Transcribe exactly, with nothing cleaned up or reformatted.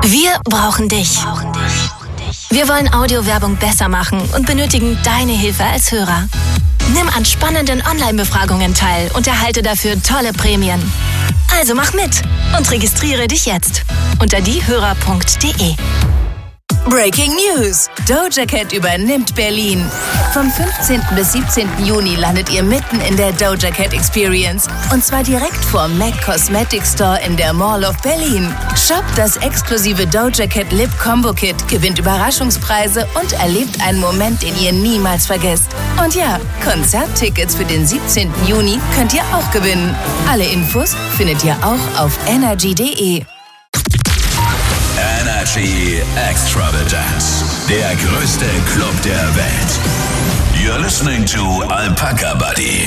Wir brauchen dich. Wir wollen Audiowerbung besser machen und benötigen deine Hilfe als Hörer. Nimm an spannenden Online-Befragungen teil und erhalte dafür tolle Prämien. Also mach mit und registriere dich jetzt unter diehörer punkt de. Breaking News! Doja Cat übernimmt Berlin. Vom fünfzehnten bis siebzehnten Juni landet ihr mitten in der Doja Cat Experience. Und zwar direkt vor MAC Cosmetic Store in der Mall of Berlin. Shoppt das exklusive Doja Cat Lip Combo Kit, gewinnt Überraschungspreise und erlebt einen Moment, den ihr niemals vergesst. Und ja, Konzerttickets für den siebzehnten Juni könnt ihr auch gewinnen. Alle Infos findet ihr auch auf energy punkt de. Energy Extravaganza, der größte Club der Welt. You're listening to Alpaca Buddy.